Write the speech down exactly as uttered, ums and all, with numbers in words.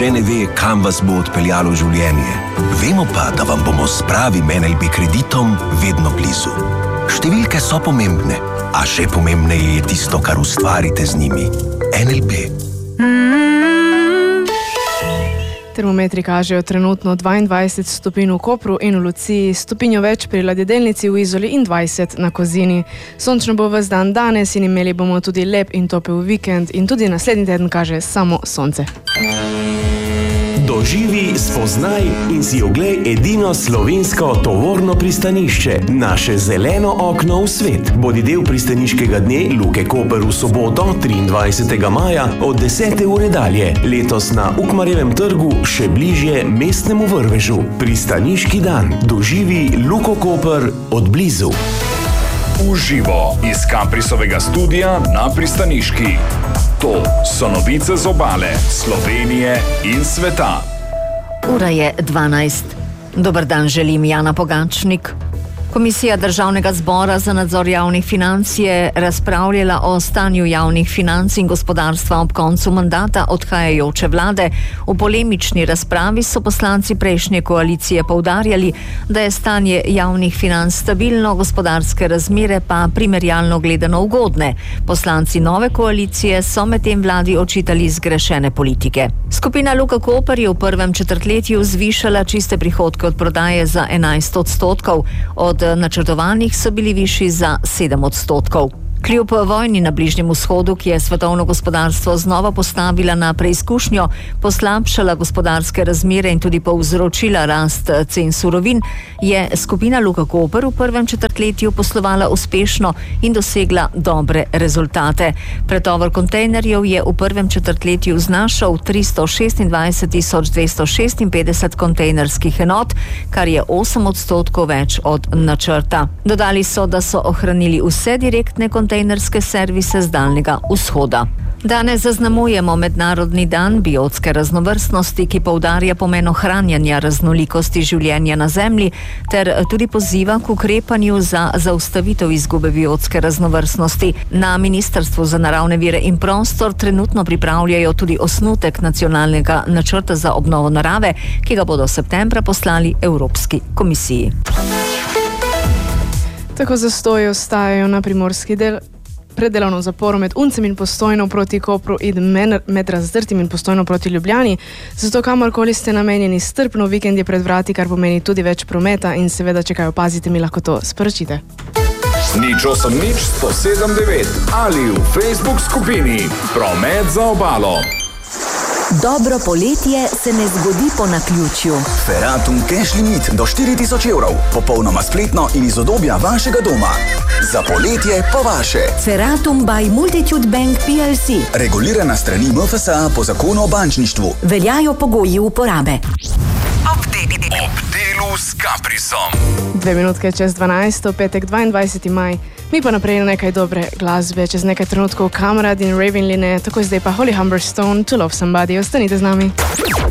nihče ne ve, kam vas bo odpeljalo življenje. Vemo pa, da vam bomo s pravim N L B kreditom vedno blizu. Številke so pomembne, a še pomembneje je tisto, kar ustvarite z njimi. N L B. Termometri kažejo trenutno dvaindvajset stopinj v Kopru in v Luciji, stopinjo več pri ladjedelnici v Izoli in dvajset na Kozini. Sončno bo ves dan danes in imeli bomo tudi lep in topel vikend in tudi naslednji teden kaže samo sonce. Doživi, spoznaj in si oglej edino slovensko tovorno pristanišče, naše zeleno okno v svet. Bodi del pristaniškega dne Luke Koper v soboto, triindvajsetega maja od desete ure dalje. Letos na Ukmarjevem trgu, še bližje mestnemu vrvežu. Pristaniški dan. Doživi Luko Koper od blizu. Uživo iz Kaprisovega studia na pristaniški. To so novice z obale, Slovenije in sveta. Ura je dvanajst. Dober dan želim, Jana Pogačnik. Komisija Državnega zbora za nadzor javnih financ je razpravljala o stanju javnih financ in gospodarstva ob koncu mandata odhajajoče vlade. V polemični razpravi so poslanci prejšnje koalicije poudarjali, da je stanje javnih financ stabilno, gospodarske razmere pa primerjalno gledano ugodne. Poslanci nove koalicije so medtem vladi očitali zgrešene politike. Skupina Luka Koper je v prvem četrtletju zvišala čiste prihodke od prodaje za enajst odstotkov, od načrtovanih so bili višji za sedem odstotkov. Kljub vojni na Bližnjem vzhodu, ki je svetovno gospodarstvo znova postavila na preizkušnjo, poslabšala gospodarske razmere in tudi povzročila rast cen surovin, je skupina Luka Koper v prvem četrtletju poslovala uspešno in dosegla dobre rezultate. Pretovor kontejnerjev je v prvem četrtletju znašal tristo šestindvajset tisoč dvesto šestinpetdeset kontejnerskih enot, kar je osem odstotkov več od načrta. Dodali so, da so ohranili vse direktne kontejnerske kontejnerske servise z Daljnega vzhoda. Danes zaznamujemo Mednarodni dan biotske raznovrstnosti, ki poudarja pomen ohranjanja raznolikosti življenja na Zemlji ter tudi poziva k ukrepanju za zaustavitev izgube biotske raznovrstnosti. Na Ministrstvu za naravne vire in prostor trenutno pripravljajo tudi osnutek nacionalnega načrta za obnovo narave, ki ga bodo septembra poslali Evropski komisiji. Tako zastoji ostajajo na primorski del. Pred delovno zaporo med Uncem in Postojno proti Kopru in med Razdrtim in Postojno proti Ljubljani. Zato kamorkoli ste namenjeni strpno, vikend je pred vrati, kar pomeni tudi več prometa in seveda, če kaj opazite, mi lahko to sporočite. Nič osem nič sto sedem devet ali v Facebook skupini Promet za obalo. Dobro poletje se ne zgodi po naključju. Ferratum cash limit do štiri tisoč evrov, popolnoma spletno in iz udobja vašega doma. Za poletje po vaše. Ferratum by Multitude Bank P L C. Regulirana strani M F S A po zakonu o bančništvu. Veljajo pogoji uporabe. Ob delu s Kaprisom. Dve minutke čez dvanajst, petek dvaindvajseti maj. Mi pa naprej na nekaj dobre glasbe. Čez nekaj trenutkov Kamrad in Ravenline, tako zdaj pa Holly Humberstone, To Love Somebody. Ostanite z nami.